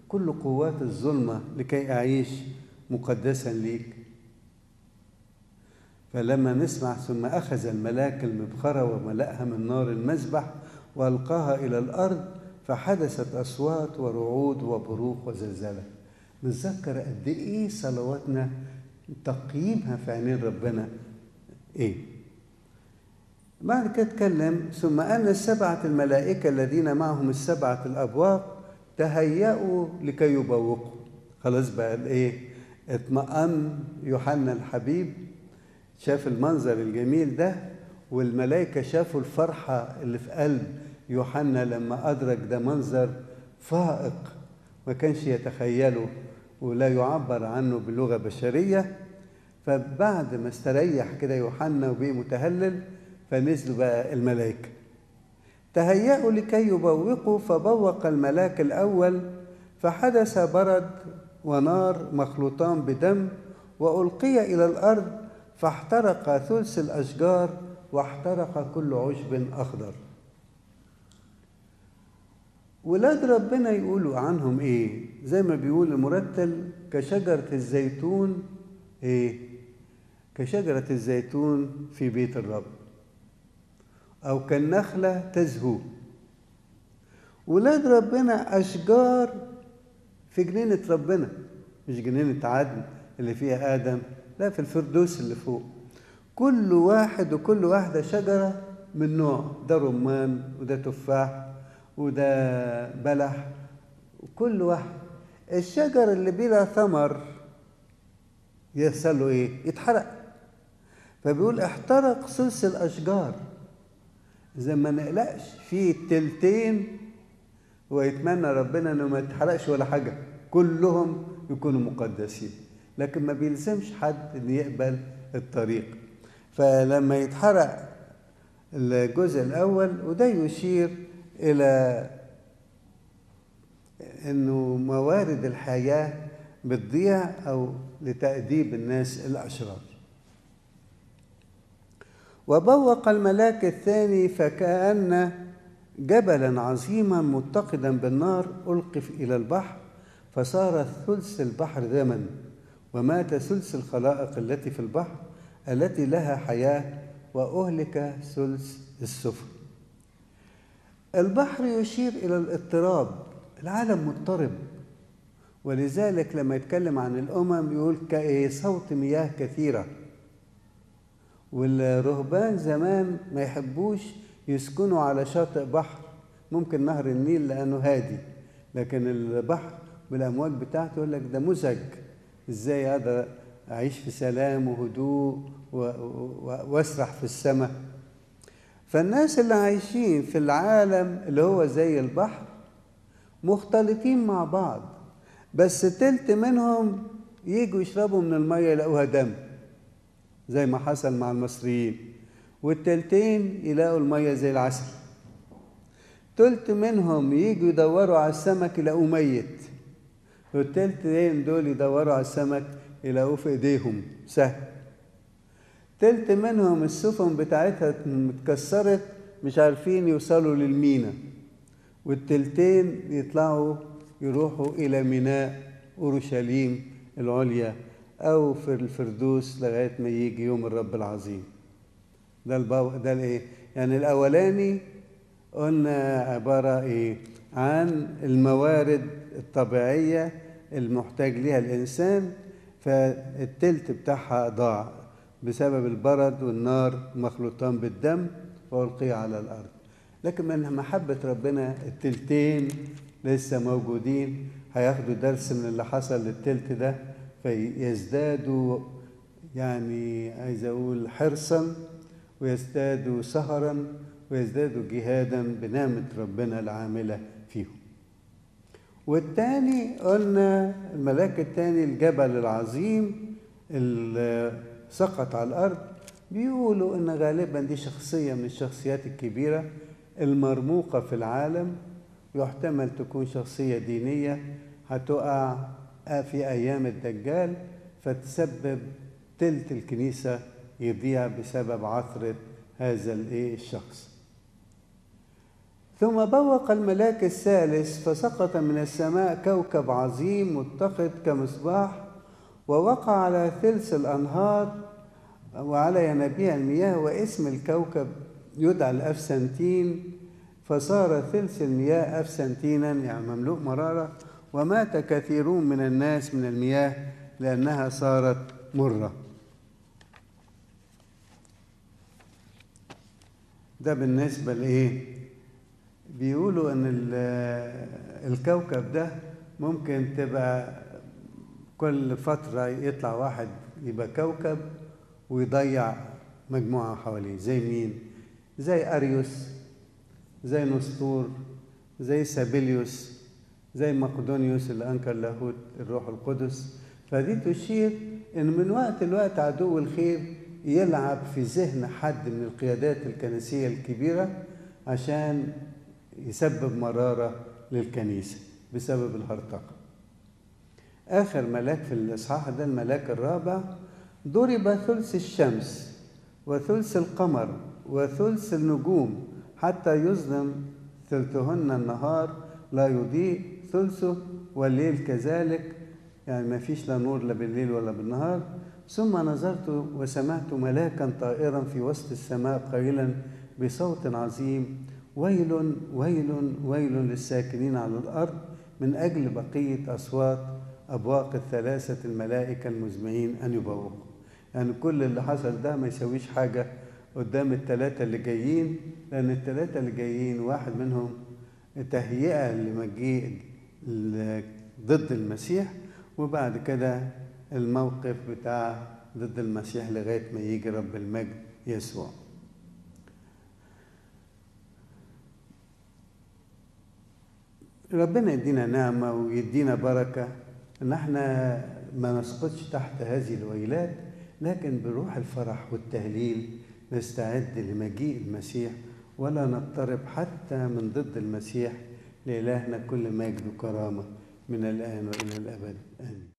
كل قوات الظلمة لكي أعيش مقدسا ليك. فلما نسمع ثم أخذ الملاك المبخرة وملأها من نار المذبح وألقاها إلى الأرض فحدثت أصوات ورعود وبروق وزلزلة. نتذكر قد إيه صلواتنا تقييمها في عينين ربنا إيه. بعد كده اتكلم ثم أن السبعة الملائكة الذين معهم السبعة الأبواق تهيأوا لكي يبوقوا. خلاص بقى الإيه، اطمأن يوحنا الحبيب، شاف المنظر الجميل ده، والملائكة شافوا الفرحة اللي في قلب يوحنا لما أدرك ده منظر فائق ما كانش يتخيله ولا يعبر عنه بلغة بشرية. فبعد ما استريح كده يوحنا وبقي متهلل فنزلوا بقى الملائكة تهيأوا لكي يبوقوا. فبوق الملاك الأول فحدث برد ونار مخلوطان بدم وألقي إلى الأرض فاحترق ثلث الأشجار واحترق كل عشب أخضر. ولاد ربنا يقولوا عنهم إيه؟ زي ما بيقول المرتل كشجرة الزيتون إيه؟ كشجرة الزيتون في بيت الرب، أو كالنخلة تزهو. ولاد ربنا أشجار في جنينة ربنا، مش جنينة عدن اللي فيها آدم، لا، في الفردوس اللي فوق. كل واحد وكل واحدة شجرة من نوع، ده رمان وده تفاح وده بلح، وكل واحد. الشجر اللي بلا ثمر يحصل له ايه؟ يتحرق. فبيقول احترق ثلث الاشجار. اذا ما نقلقش في التلتين، ويتمنى ربنا انه ما يتحرقش ولا حاجه، كلهم يكونوا مقدسين، لكن ما بيلزمش حد ان يقبل الطريق. فلما يتحرق الجزء الاول، وده يشير الى انه موارد الحياه بتضيع او لتأديب الناس الاشرار. وبوق الملاك الثاني فكأن جبلا عظيما متقدا بالنار ألقي إلى البحر فصار ثلث البحر دما ومات ثلث الخلائق التي في البحر التي لها حياة وأهلك ثلث السفن. البحر يشير إلى الاضطراب، العالم مضطرب، ولذلك لما يتكلم عن الأمم يقول كصوت مياه كثيرة. والرهبان زمان ما يحبوش يسكنوا على شاطئ بحر، ممكن نهر النيل لأنه هادي، لكن البحر بالأمواج بتاعته يقول لك ده مزعج، إزاي هذا أعيش في سلام وهدوء وأسرح في السماء. فالناس اللي عايشين في العالم اللي هو زي البحر مختلطين مع بعض، بس تلت منهم يجوا يشربوا من المية يلاقوها دم زي ما حصل مع المصريين، والتلتين يلاقوا المية زي العسل. تلت منهم يجوا يدوروا على السمك يلاقوه ميت، والتلتين دول يدوروا على السمك يلاقوه في ايديهم سهل. تلت منهم السفن بتاعتها متكسرت مش عارفين يوصلوا للمينا، والتلتين يطلعوا يروحوا إلى ميناء أورشليم العليا أو في الفردوس لغاية ما يجي يوم الرب العظيم. ده الإيه؟ يعني الأولاني قلنا عبارة إيه؟ عن الموارد الطبيعية المحتاج لها الإنسان، فالتلت بتاعها ضاع بسبب البرد والنار مخلوطان بالدم وألقي على الأرض. لكن من محبة ربنا التلتين لسه موجودين، هياخدوا درس من اللي حصل للتلت ده فيزدادوا، يعني عايز أقول حرصا، ويزدادوا سهرا، ويزدادوا جهادا بنعمة ربنا العاملة فيهم. والتاني قلنا الملاك التاني الجبل العظيم اللي سقط على الأرض، بيقولوا إن غالبا دي شخصية من الشخصيات الكبيرة المرموقة في العالم، يحتمل تكون شخصية دينية هتقع في أيام الدجال فتسبب تلت الكنيسة يضيع بسبب عثرة هذا الشخص. ثم بوق الملاك الثالث فسقط من السماء كوكب عظيم متقد كمصباح، ووقع على ثلث الأنهار وعلى ينابيع المياه، واسم الكوكب يدعى الأفسنتين، فصار ثلث المياه أفسنتينا يعني مملوء مرارة، ومات كثيرون من الناس من المياه لأنها صارت مرة. ده بالنسبة لإيه؟ بيقولوا إن الكوكب ده ممكن تبقى كل فترة يطلع واحد يبقى كوكب ويضيع مجموعة حواليه. زي مين؟ زي أريوس، زي نسطور، زي سابيليوس، زي مقدونيوس اللي أنكر لاهوت الروح القدس. فدي تشير إن من وقت لوقت عدو الخير يلعب في ذهن حد من القيادات الكنسية الكبيرة عشان يسبب مرارة للكنيسة بسبب الهرطقة. آخر ملاك في الإصحاح ده الملاك الرابع، ضرب ثلث الشمس وثلث القمر وثلث النجوم حتى يظلم ثلثهن النهار لا يضيء ثلثه، والليل كذلك، يعني ما فيش لا نور لا بالليل ولا بالنهار. ثم نظرت وسمعت ملاكا طائرا في وسط السماء قائلا بصوت عظيم: ويل ويل ويل للساكنين على الأرض من أجل بقية أصوات أبواق الثلاثة الملائكة المزمعين أن يبوقوا. يعني كل اللي حصل ده ما يسويش حاجة قدام الثلاثة اللي جايين، لأن الثلاثة اللي جايين واحد منهم تهيئة لمجيء ضد المسيح، وبعد كده الموقف بتاع ضد المسيح لغاية ما يجي رب المجد يسوع. ربنا يدينا نعمة ويدينا بركة إن احنا ما نسقطش تحت هذه الويلات، لكن بروح الفرح والتهليل نستعد لمجيء المسيح ولا نضطرب حتى من ضد المسيح. لإلهنا كل مجد وكرامة من الآن وإلى الأبد، آمين.